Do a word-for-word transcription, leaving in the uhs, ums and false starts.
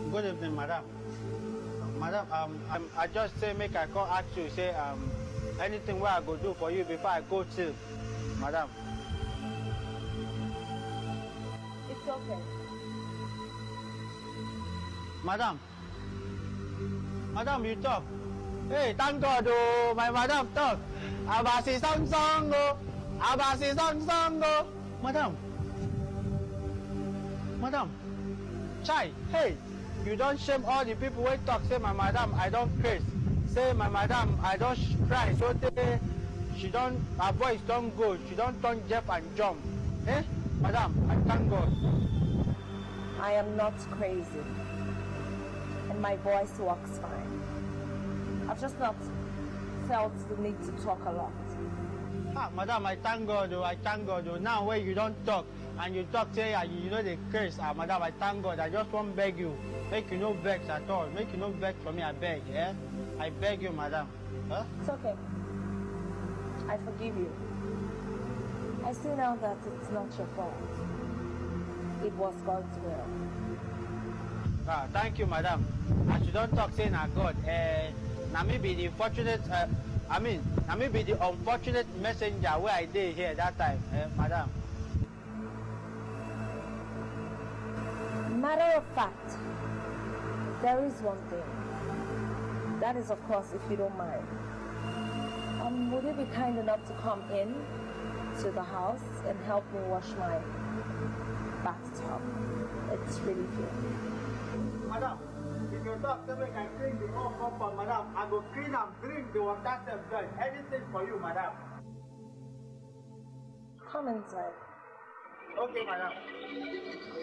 Good evening, madam. Madam, um, um, I just say make I call ask you, say um, anything where I go do for you before I go to, madam. It's okay. Madam, madam, you talk. Hey, thank God, oh, my madam talk. Abasi song song, oh, abasi song song, oh, madam. Madam, chai, hey, you don't shame all the people who talk, say my madam, I don't curse. Say my madam, I don't cry, so they, she don't, her voice don't go, she don't turn deaf and jump. Eh, madam, I thank God. I am not crazy. And my voice works fine. I've just not felt the need to talk a lot. Ah, madam, I thank God, oh, I thank God, oh. Now when you don't talk, and you talk, say, uh, you know, the curse, ah, madam, I thank God. I just want to beg you, make you no vex at all. Make you no vex for me, I beg, yeah? I beg you, madam. Huh? It's okay. I forgive you. I see now that it's not your fault. It was God's will. Ah, thank you, madam. As you don't talk, say, na God, eh, na me be the fortunate, uh, I mean, na me be the unfortunate messenger where I did here that time, eh, madam. Matter of fact, there is one thing. That is, of course, if you don't mind. Um, would you be kind enough to come in to the house and help me wash my bathtub? It's really filthy. Madam, if you talk, then we can clean the whole compound, madam. I go clean and drink the water self done. Anything for you, madam. Come inside. Okay, madam.